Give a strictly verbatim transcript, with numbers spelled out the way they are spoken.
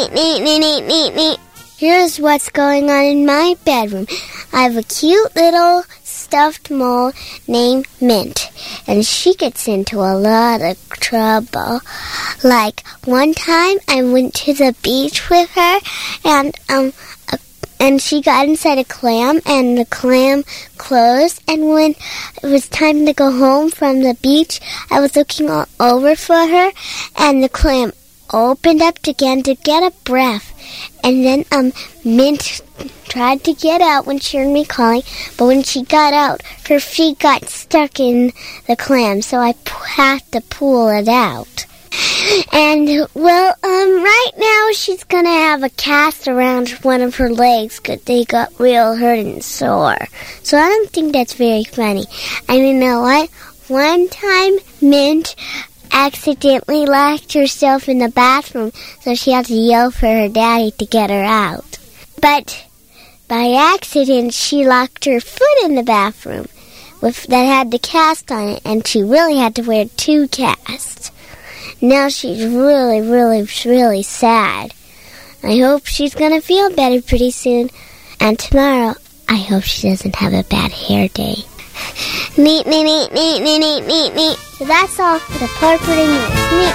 Neat, neat, neat, neat, neat. Here's what's going on in my bedroom. I have a cute little stuffed mole named Mint, and she gets into a lot of trouble. Like, one time I went to the beach with her, and um, a, and she got inside a clam, and the clam closed, and when it was time to go home from the beach, I was looking all over for her, and the clam opened up again to get a breath, and then um Mint tried to get out when she heard me calling, but when she got out, her feet got stuck in the clam, so I p- had to pull it out. And, well, um, right now she's gonna have a cast around one of her legs because they got real hurt and sore. So I don't think that's very funny. And you know what? One time, Mint accidentally locked herself in the bathroom, so she had to yell for her daddy to get her out. But by accident, she locked her foot in the bathroom with that had the cast on it, and she really had to wear two casts. Now she's really, really, really sad. I hope she's going to feel better pretty soon. And tomorrow, I hope she doesn't have a bad hair day. Neat, neat, neat, neat, neat, neat, neat, neat. So that's all for the Pork Pudding News. Neat.